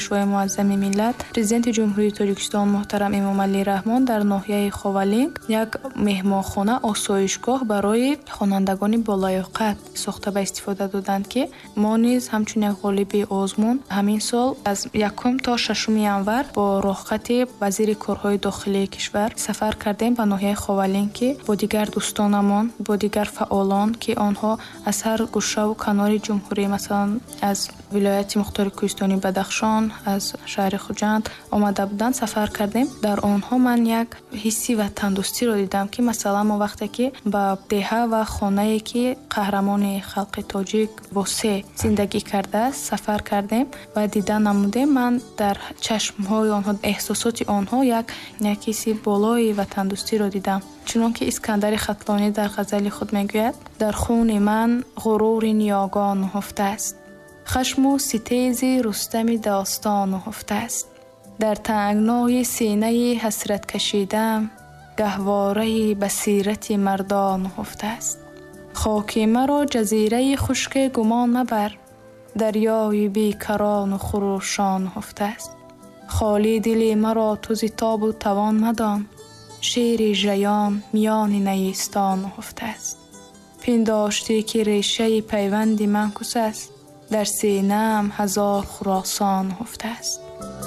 пешвои муаззами миллат, президенти ҷумҳурии Тоҷикистон муҳтарам Эмомалӣ Раҳмон дар ноҳияи Ховалинг як меҳмонхона осоишгоҳ барои хонандагони болаёқат сохта ба истифода доданд, ки мо низ ҳамчун як ғолиби озмун ҳамин сол аз 1 то 6 январ бо роҳхати вазири корҳои дохилии кишвар сафар кардем ба ноҳияи Ховалинг, ки бо дигар дӯстонамон, бо дигар фаъолон, ки онҳо аз ҳар гӯшаву канори ҷумҳурӣ, масалан аз вилояти Мухтори Кӯҳистони Бадахшон, аз шаҳри Хуҷанд омада буданд, сафар кардем. Дар онҳо ман як ҳисси ватандӯстиро дидам, ки масалан мо вақте ки ба деҳа ва хонае ки қаҳрамони халқи тоҷик Восе зиндагӣ кардааст сафар кардем ва дида намудем. Ман дар чашмҳои онҳо, эҳсосоти онҳо як ҳисси болои ватандӯстиро дидам. чунон ки Искандари Хатлонӣ дар ғазали худ мегӯяд: дар хуни ман ғурури ниёгон нуҳуфтааст, хашму ситези рустами достон нуҳуфтааст, дар тангнои синаи ҳасрат кашидам гаҳвораи басирати мардон нуҳуфтааст. хоки маро ҷазираи хушке гумон мабар, дарёи бикарону хурӯшон нуҳуфтааст. холи дили маро ту зитобу тавон мадон, шири жаён миёни наистон нуҳуфтааст. пиндоштӣ ки решаи пайванди ман кус аст, дар синаам ҳазор хуросон нуҳуфтааст.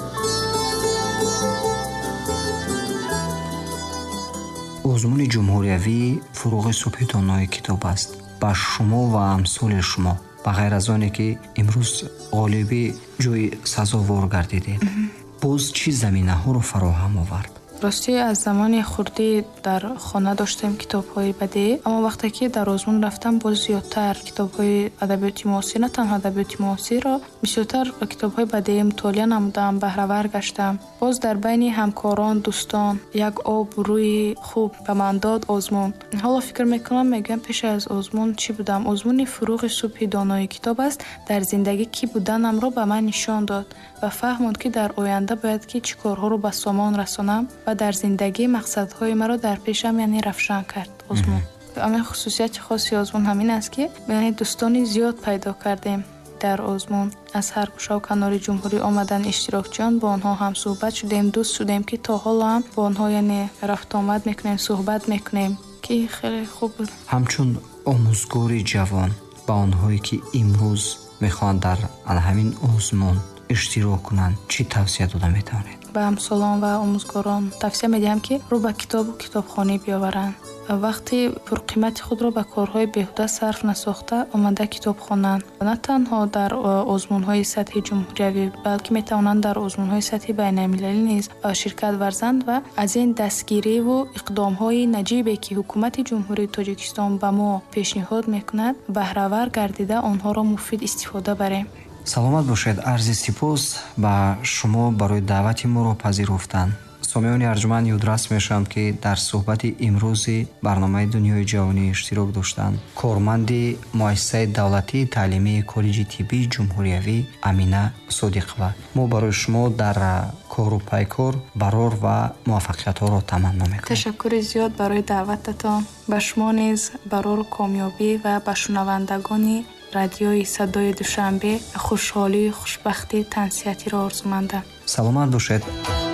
озмуни ҷумҳуриявӣ фуруғи субҳи донои китоб аст. ба шумо ва амсоли шумо, ба ғайр аз оне ки имрӯз ғолиби ҷойи сазовор гардидед, боз чӣ заминаҳоро фароҳам овард? рости аз замони хурдӣ дар хона доштем китобҳои бадеӣ, аммо вақте ки дар озмун рафтам боз зиёдтар китобҳои адабиёти муосир, на танҳо адабиёти муосирро, бисёртар китобҳои бадеӣ мутолиа намудам, баҳравар гаштам. боз дар байни ҳамкорон, дӯстон як об рӯи хуб ба ман дод озмун. ҳоло фикр мекунам, мегӯям пеш аз озмун чӣ будам. озмуни фуруғи субҳи донои китоб аст, дар зиндагӣ кӣ буданамро ба ман нишон дод ва фаҳмонд, ки дар оянда бояд ки чӣ корҳоро ба сомон расонам ва дар зиндагӣ мақсадҳои маро дар пешам равшан кард. озмун амин хусусияти хоси озмун ҳамин аст, ки дӯстони зиёд пайдо кардем дар озмун. аз ҳар гӯшаву канори ҷумҳурӣ омадан иштирокчиён, бо онҳо ҳам суҳбат шудем, дӯст шудем, ки то ҳоло ҳам бо онҳо рафтуомад мекунем, суҳбат мекунем, ки хеле хуб буд. ҳамчун омӯзгори ҷавон ба онҳое ки имрӯз мехоҳанд дар ҳамин озмун иштирок кунанд чӣ тавсия дода метавонед? ба ҳамсолон ва омӯзгорон тавсия медиҳам, ки рӯ ба китобу китобхонӣ биёваранд. вақти пурқимати худро ба корҳои беҳуда сарф насохта омада китоб хонанд. На танҳо дар озмунҳои сатҳи ҷумҳуриявӣ, балки метавонанд дар озмунҳои сатҳи байналмилалӣ низ ширкат варзанд ва аз ин дастгириву иқдомҳои наҷибе ки ҳукумати ҷумҳурии Тоҷикистон ба мо пешниҳод мекунад, баҳравар гардида онҳоро муфид истифода барем. саломат бошед. арзи сипос ба шумо барои даъвати моро пазируфтан. сомиёни арҷуманд ёдрас мешавам, ки дар суҳбати имрӯзи барномаи Дунёи ҷавонӣ иштирок доштанд корманди муассисаи давлатии таълимии коллеҷи тиббии ҷумҳуриявӣ Амина Содиқова. мо барои шумо дар кору пайкор барор ва муваффақиятҳоро таманно мекунем. ташаккури зиёд барои даъвататон. ба шумо низ барору комёбӣ ва ба шунавандагони радиои Садои Душанбе хушҳолӣ, хушбахтӣ, тансиятиро орзумандам. саломат бошед.